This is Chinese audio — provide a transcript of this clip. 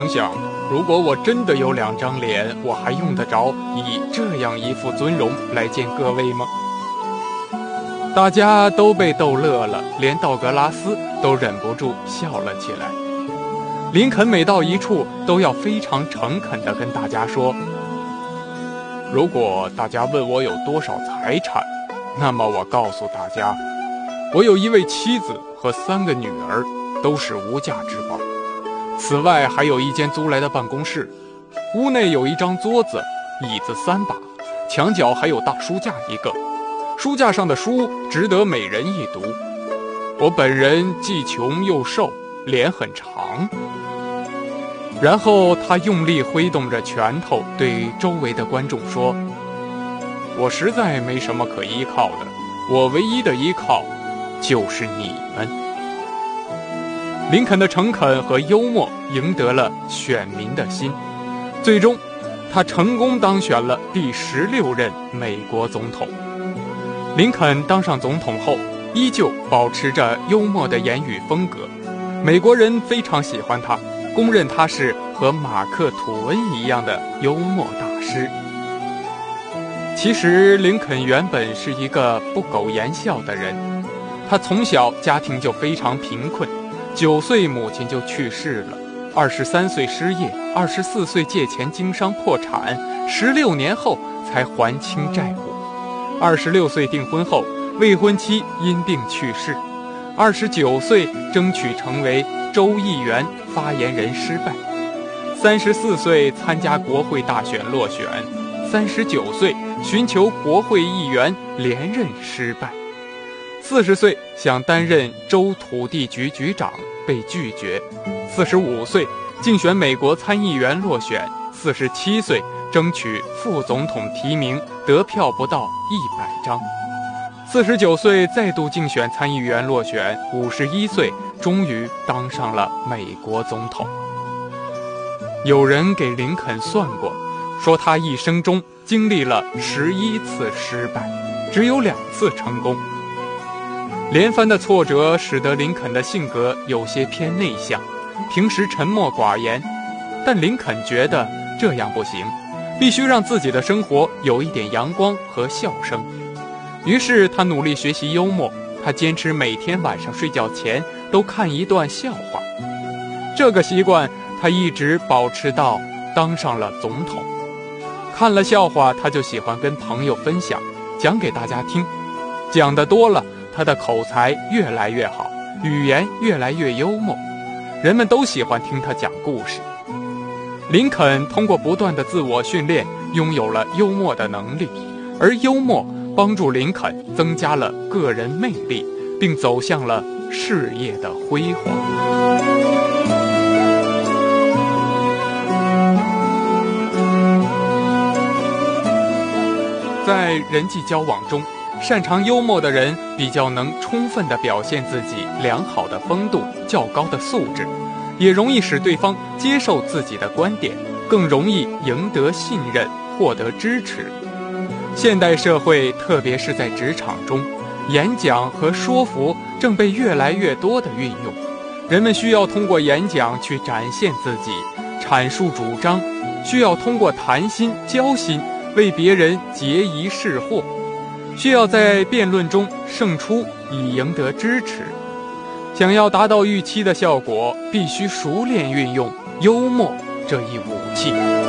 想，如果我真的有2张脸，我还用得着以这样一副尊容来见各位吗？大家都被逗乐了，连道格拉斯都忍不住笑了起来。林肯每到一处都要非常诚恳地跟大家说，如果大家问我有多少财产，那么我告诉大家，我有1位妻子和3个女儿，都是无价之宝。此外还有1间租来的办公室，屋内有1张桌子，椅子3把，墙角还有大书架1个，书架上的书值得每人一读。我本人既穷又瘦，脸很长。然后他用力挥动着拳头，对周围的观众说，我实在没什么可依靠的，我唯一的依靠就是你们。林肯的诚恳和幽默赢得了选民的心，最终他成功当选了第16任美国总统。林肯当上总统后，依旧保持着幽默的言语风格，美国人非常喜欢他，公认他是和马克·吐温一样的幽默大师。其实林肯原本是一个不苟言笑的人，他从小家庭就非常贫困，9岁母亲就去世了，23岁失业，24岁借钱经商破产，16年后才还清债务，26岁订婚后，未婚妻因病去世，29岁争取成为州议员发言人失败，34岁参加国会大选落选，39岁寻求国会议员连任失败，40岁想担任州土地局局长被拒绝，45岁竞选美国参议员落选，47岁争取副总统提名得票不到100张，49岁再度竞选参议员落选，51岁终于当上了美国总统。有人给林肯算过，说他一生中经历了11次失败，只有2次成功。连番的挫折使得林肯的性格有些偏内向，平时沉默寡言，但林肯觉得这样不行，必须让自己的生活有一点阳光和笑声。于是他努力学习幽默，他坚持每天晚上睡觉前都看一段笑话。这个习惯他一直保持到当上了总统。看了笑话，他就喜欢跟朋友分享，讲给大家听。讲得多了，他的口才越来越好，语言越来越幽默，人们都喜欢听他讲故事。林肯通过不断的自我训练，拥有了幽默的能力，而幽默帮助林肯增加了个人魅力，并走向了事业的辉煌。在人际交往中，擅长幽默的人比较能充分地表现自己良好的风度、较高的素质，也容易使对方接受自己的观点，更容易赢得信任，获得支持。现代社会，特别是在职场中，演讲和说服正被越来越多地运用。人们需要通过演讲去展现自己，阐述主张，需要通过谈心、交心为别人节疑释惑，需要在辩论中胜出以赢得支持。想要达到预期的效果，必须熟练运用幽默这一武器。